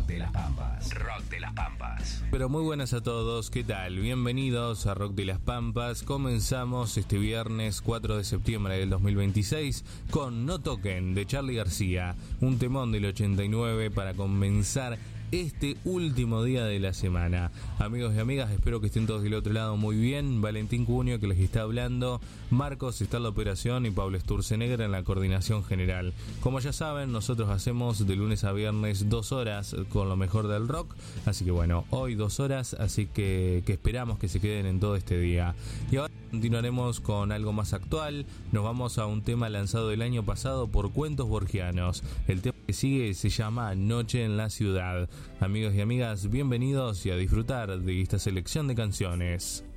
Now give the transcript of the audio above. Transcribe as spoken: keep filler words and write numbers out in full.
Rock de las Pampas. Rock de las Pampas. Pero muy buenas a todos, ¿qué tal? Bienvenidos a Rock de las Pampas. Comenzamos este viernes cuatro de septiembre del dos mil veintiséis con No Toquen de Charly García, un temón del ochenta y nueve para comenzar este último día de la semana. Amigos y amigas, espero que estén todos del otro lado muy bien. Valentín Cunio que les está hablando, Marcos está en la operación y Pablo Sturzenegger en la coordinación general. Como ya saben, nosotros hacemos de lunes a viernes dos horas con lo mejor del rock, así que bueno, hoy dos horas, así que, que esperamos que se queden en todo este día. Y ahora continuaremos con algo más actual. Nos vamos a un tema lanzado el año pasado por Cuentos Borgianos. El tema que sigue se llama Noche en la Ciudad. Amigos y amigas, bienvenidos y a disfrutar de esta selección de canciones.